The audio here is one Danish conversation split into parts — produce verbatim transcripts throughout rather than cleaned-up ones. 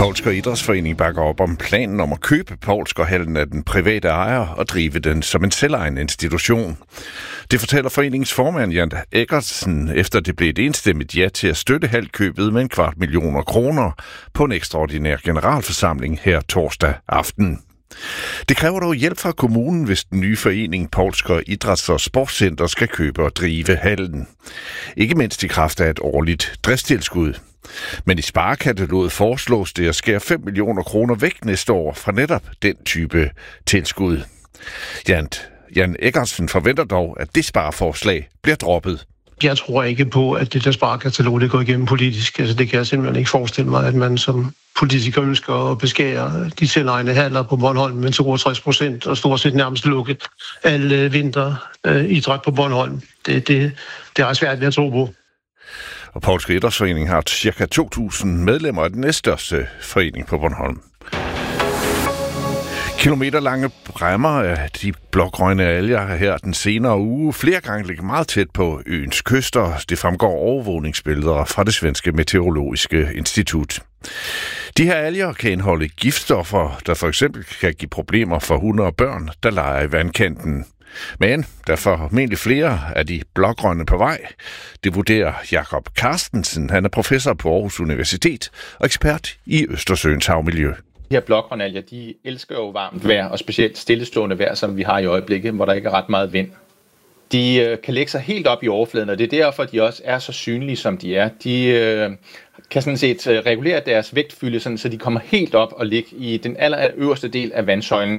Poulsker Idrætsforening bakker op om planen om at købe Poulskerhallen af den private ejer og drive den som en selvejende institution. Det fortæller foreningens formand Jan Eggertsen, efter det blev et enstemmigt ja til at støtte halkøbet med en kvart millioner kroner på en ekstraordinær generalforsamling her torsdag aften. Det kræver dog hjælp fra kommunen, hvis den nye forening Poulsker Idræts- og Sportscenter skal købe og drive hallen. Ikke mindst i kraft af et årligt driftstilskud. Men i sparekataloget foreslås det at skære fem millioner kroner væk næste år fra netop den type tilskud. Jan, Jan Eggertsen forventer dog, at det spareforslag bliver droppet. Jeg tror ikke på, at det der sparekatalog det går igennem politisk. Altså, det kan jeg simpelthen ikke forestille mig, at man som politiker ønsker at beskære de selvejende handler på Bornholm med toogtres procent og stort set nærmest lukke alle vinteridræt på Bornholm. Det, det, det er svært ved at tro på. Og Poulsker Idrætsforening har ca. to tusind medlemmer af den næststørste forening på Bornholm. Kilometerlange bræmmer af de blågrønne alger her den senere uge flere gange ligger meget tæt på øens kyster. Det fremgår overvågningsbilleder fra det svenske meteorologiske institut. De her alger kan indeholde giftstoffer, der for eksempel kan give problemer for hunde og børn, der leger i vandkanten. Men der er formentlig flere af de blågrønne på vej. Det vurderer Jakob Carstensen. Han er professor på Aarhus Universitet og ekspert i Østersøens havmiljø. De her blågrønalger, de elsker jo varmt vejr, og specielt stillestående vejr, som vi har i øjeblikket, hvor der ikke er ret meget vind. De øh, kan lægge sig helt op i overfladen, og det er derfor, de også er så synlige, som de er. De øh, kan sådan set øh, regulere deres vægtfylde, sådan, så de kommer helt op og ligger i den allerøverste del af vandsøjlen.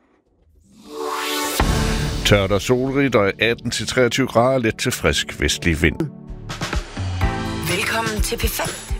Tørt og solrigt og atten til treogtyve grader, let til frisk vestlig vind. Velkommen til P fem.